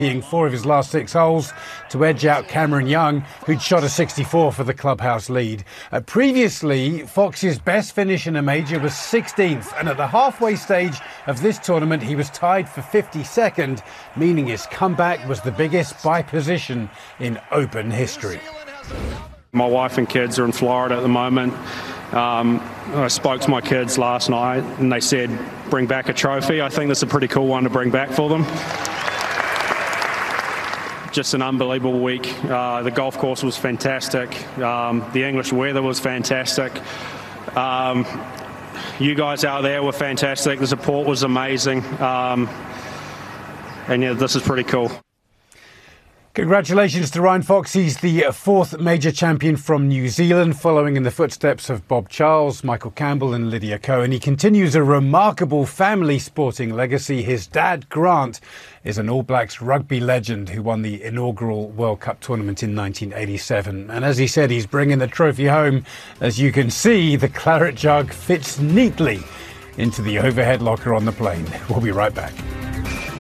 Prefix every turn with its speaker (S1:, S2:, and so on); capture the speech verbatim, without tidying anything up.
S1: four of his last six holes to edge out Cameron Young, who'd shot a sixty-four for the clubhouse lead. Uh, previously, Fox's best finish in a major was sixteenth, and at the halfway stage of this tournament, he was tied for fifty-second, meaning his comeback was the biggest by position in Open history.
S2: My wife and kids are in Florida at the moment. Um, I spoke to my kids last night, and they said, bring back a trophy. I think that's a pretty cool one to bring back for them. Just an unbelievable week. Uh, the golf course was fantastic. Um, the English weather was fantastic. Um, you guys out there were fantastic. The support was amazing. Um, and yeah, this is pretty cool.
S1: Congratulations to Ryan Fox. He's the fourth major champion from New Zealand, following in the footsteps of Bob Charles, Michael Campbell and Lydia Ko. And he continues a remarkable family sporting legacy. His dad, Grant, is an All Blacks rugby legend who won the inaugural World Cup tournament in nineteen eighty-seven. And as he said, he's bringing the trophy home. As you can see, the claret jug fits neatly into the overhead locker on the plane. We'll be right back.